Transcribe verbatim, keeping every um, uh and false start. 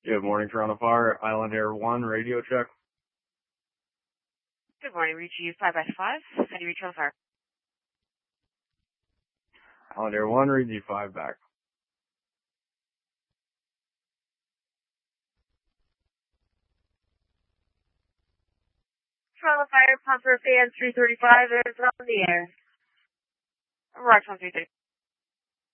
Good morning, Toronto Fire. Island Air one, radio check. Good morning, reach you five by five. How do you reach Toronto Fire? Island Air one, read you five back. Toronto Fire, Pumper Fan three thirty-five is on the air. Rock on three thirty.